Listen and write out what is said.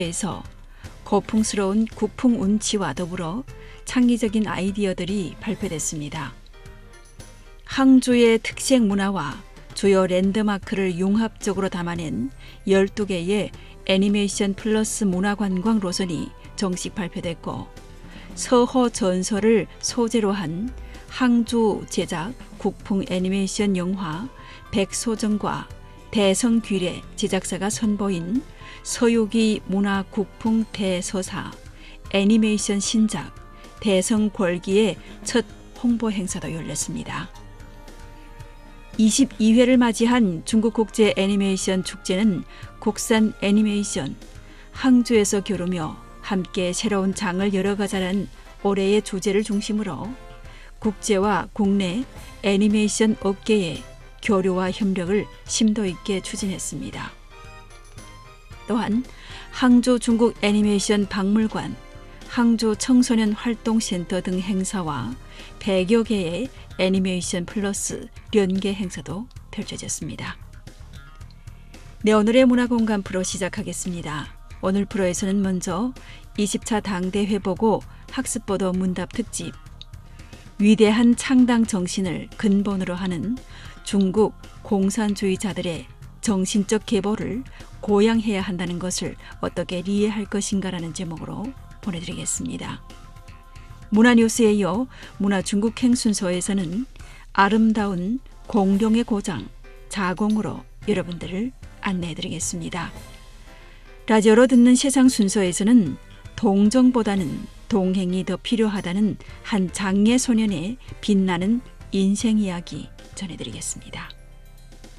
에서 고풍스러운 국풍 운치와 더불어 창의적인 아이디어들이 발표됐습니다. 항주의 특색 문화와 주요 랜드마크를 융합적으로 담아낸 12개의 애니메이션 플러스 문화관광 노선이 정식 발표됐고, 서호 전설을 소재로 한 항주 제작 국풍 애니메이션 영화 백소정과 대성귀래 제작사가 선보인 서유기 문화 국풍 대서사 애니메이션 신작 대성궐기의 첫 홍보 행사도 열렸습니다. 22회를 맞이한 중국국제 애니메이션 축제는 국산 애니메이션, 항주에서 겨루며 함께 새로운 장을 열어가자는 올해의 주제를 중심으로 국제와 국내 애니메이션 업계의 교류와 협력을 심도 있게 추진했습니다. 또한 항주 중국 애니메이션 박물관, 항주 청소년 활동센터 등 행사와 100여 개의 애니메이션 플러스 연계 행사도 펼쳐졌습니다. 네, 오늘의 문화공간 프로 시작하겠습니다. 오늘 프로에서는 먼저 20차 당대 회보고 학습보도 문답 특집, 위대한 창당 정신을 근본으로 하는 중국 공산주의자들의 정신적 계보를 고양해야 한다는 것을 어떻게 이해할 것인가라는 제목으로 보내드리겠습니다. 문화뉴스에 이어 문화중국행 순서에서는 아름다운 공룡의 고장 자공으로 여러분들을 안내해드리겠습니다. 라디오로 듣는 세상 순서에서는 동정보다는 동행이 더 필요하다는 한 장애 소년의 빛나는 인생 이야기 전해드리겠습니다.